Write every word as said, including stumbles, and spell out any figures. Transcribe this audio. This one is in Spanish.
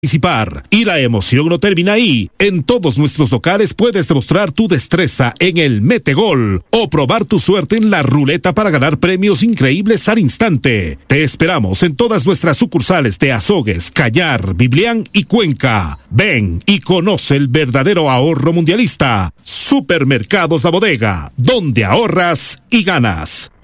participar. Y la emoción no termina ahí. En todos nuestros locales puedes demostrar tu destreza en el Metegol o probar tu suerte en la ruleta para ganar premios increíbles al instante. Te esperamos en todas nuestras sucursales de Azogues, Callar, Biblián y Cuenca. Ven y conoce el verdadero ahorro mundialista. Supermercados La Bodega, donde ahorras y ganas.